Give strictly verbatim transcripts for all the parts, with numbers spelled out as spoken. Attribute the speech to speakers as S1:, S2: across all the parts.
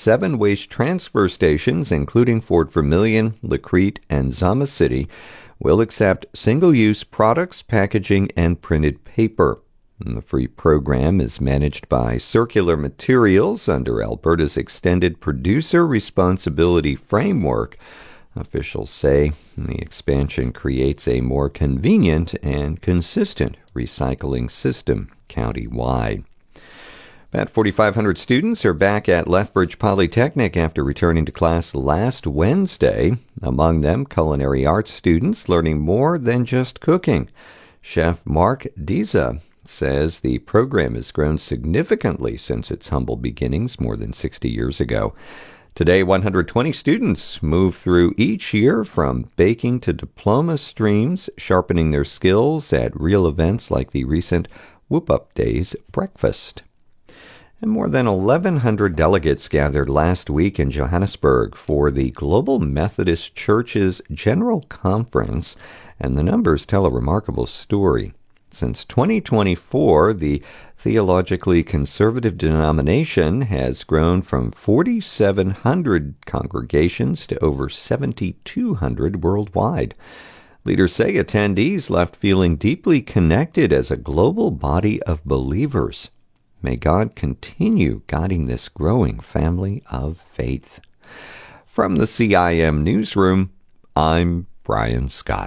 S1: seven waste transfer stations, including Fort Vermilion, Lacrete, and Zama City, will accept single-use products, packaging, and printed paper. And the free program is managed by Circular Materials under Alberta's Extended Producer Responsibility Framework. Officials say the expansion creates a more convenient and consistent recycling system countywide. About forty-five hundred students are back at Lethbridge Polytechnic after returning to class last Wednesday. Among them, culinary arts students learning more than just cooking. Chef Mark Diza says the program has grown significantly since its humble beginnings more than sixty years ago. Today, one hundred twenty students move through each year from baking to diploma streams, sharpening their skills at real events like the recent Whoop Up Days breakfast. And more than eleven hundred delegates gathered last week in Johannesburg for the Global Methodist Church's General Conference, and the numbers tell a remarkable story. Since twenty twenty-four, the theologically conservative denomination has grown from forty-seven hundred congregations to over seventy-two hundred worldwide. Leaders say attendees left feeling deeply connected as a global body of believers. May God continue guiding this growing family of faith. From the C I M Newsroom, I'm Brian Scott.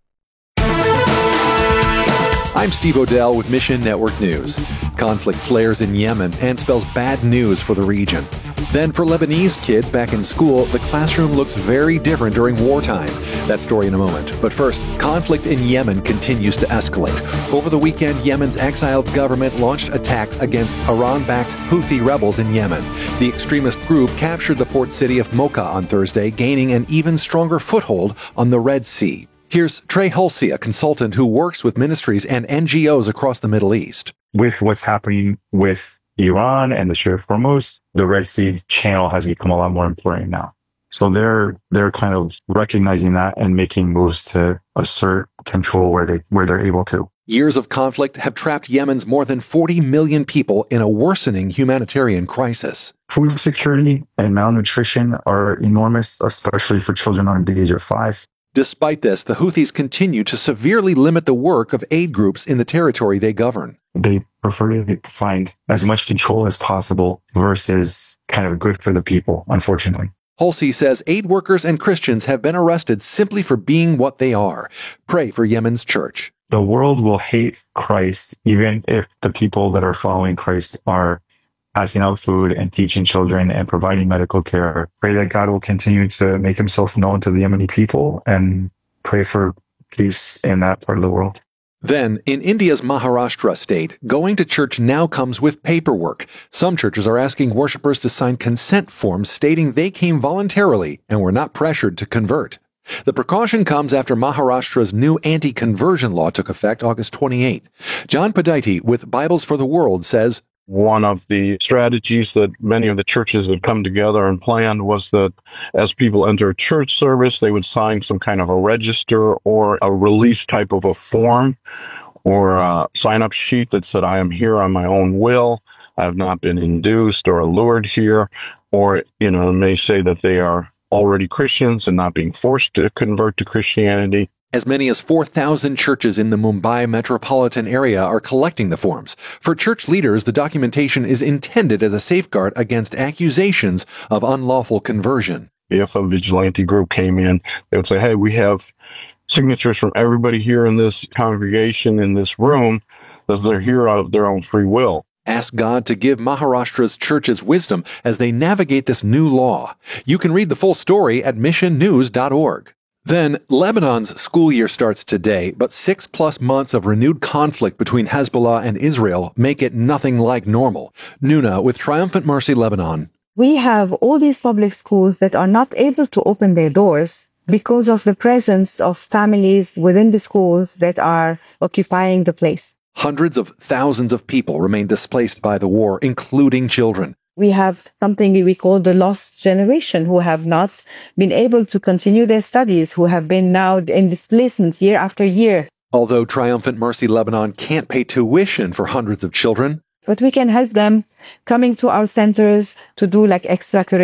S2: I'm Steve Odell with Mission Network News. Conflict flares in Yemen and spells bad news for the region. Then for Lebanese kids back in school, the classroom looks very different during wartime. That story in a moment. But first, conflict in Yemen continues to escalate. Over the weekend, Yemen's exiled government launched attacks against Iran-backed Houthi rebels in Yemen. The extremist group captured the port city of Mocha on Thursday, gaining an even stronger foothold on the Red Sea. Here's Trey Hulsey, a consultant who works with ministries and N G Os across the Middle East.
S3: With what's happening with Iran and the Strait of Hormuz, the Red Sea channel has become a lot more important now. So they're they're kind of recognizing that and making moves to assert control where they where they're able to.
S2: Years of conflict have trapped Yemen's more than forty million people in a worsening humanitarian crisis.
S3: Food security and malnutrition are enormous, especially for children under the age of five.
S2: Despite this, the Houthis continue to severely limit the work of aid groups in the territory they govern.
S3: They prefer to find as much control as possible versus kind of good for the people, unfortunately.
S2: Hulsey says aid workers and Christians have been arrested simply for being what they are. Pray for Yemen's church.
S3: The world will hate Christ even if the people that are following Christ are passing out food and teaching children and providing medical care. Pray that God will continue to make himself known to the Yemeni people and pray for peace in that part of the world.
S2: Then, in India's Maharashtra state, going to church now comes with paperwork. Some churches are asking worshipers to sign consent forms stating they came voluntarily and were not pressured to convert. The precaution comes after Maharashtra's new anti-conversion law took effect August twenty-eighth. John Padaiti with Bibles for the World says,
S4: one of the strategies that many of the churches had come together and planned was that as people enter church service, they would sign some kind of a register or a release type of a form or a sign-up sheet that said, I am here on my own will. I have not been induced or allured here. Or, you know, may say that they are already Christians and not being forced to convert to Christianity.
S2: As many as four thousand churches in the Mumbai metropolitan area are collecting the forms. For church leaders, the documentation is intended as a safeguard against accusations of unlawful conversion.
S4: If a vigilante group came in, they would say, hey, we have signatures from everybody here in this congregation, in this room, that they're here out of their own free will.
S2: Ask God to give Maharashtra's churches wisdom as they navigate this new law. You can read the full story at mission news dot org. Then, Lebanon's school year starts today, but six plus months of renewed conflict between Hezbollah and Israel make it nothing like normal. Nuna with Triumphant Mercy Lebanon.
S5: We have all these public schools that are not able to open their doors because of the presence of families within the schools that are occupying the place.
S2: Hundreds of thousands of people remain displaced by the war, including children.
S5: We have something we call the lost generation who have not been able to continue their studies, who have been now in displacement year after year.
S2: Although Triumphant Mercy Lebanon can't pay tuition for hundreds of children,
S5: but we can help them coming to our centers to do like extracurricular